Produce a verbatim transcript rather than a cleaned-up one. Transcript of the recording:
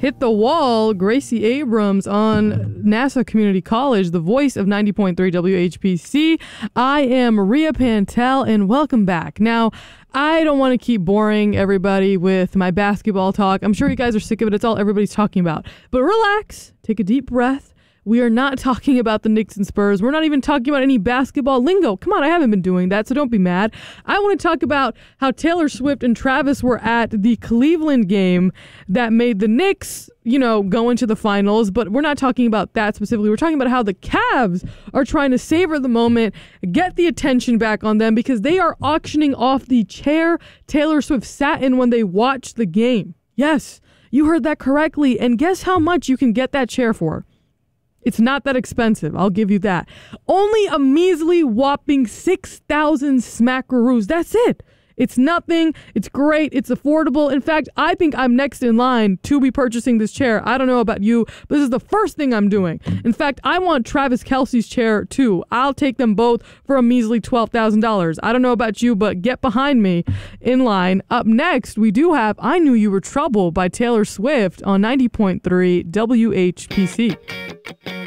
hit the wall. Gracie Abrams on NASA Community College, the voice of ninety point three W H P C. I am Maria Pantel, and welcome back. Now, I don't want to keep boring everybody with my basketball talk. I'm sure you guys are sick of it. It's all everybody's talking about. But relax, take a deep breath. We are not talking about the Knicks and Spurs. We're not even talking about any basketball lingo. Come on, I haven't been doing that, so don't be mad. I want to talk about how Taylor Swift and Travis were at the Cleveland game that made the Knicks, you know, go into the finals. But we're not talking about that specifically. We're talking about how the Cavs are trying to savor the moment, get the attention back on them, because they are auctioning off the chair Taylor Swift sat in when they watched the game. Yes, you heard that correctly. And guess how much you can get that chair for? It's not that expensive, I'll give you that. Only a measly whopping six thousand smackaroos. That's it. It's nothing. It's great. It's affordable. In fact, I think I'm next in line to be purchasing this chair. I don't know about you, but this is the first thing I'm doing. In fact, I want Travis Kelce's chair too. I'll take them both for a measly twelve thousand dollars. I don't know about you, but get behind me in line. Up next, we do have I Knew You Were Trouble by Taylor Swift on ninety point three W H P C.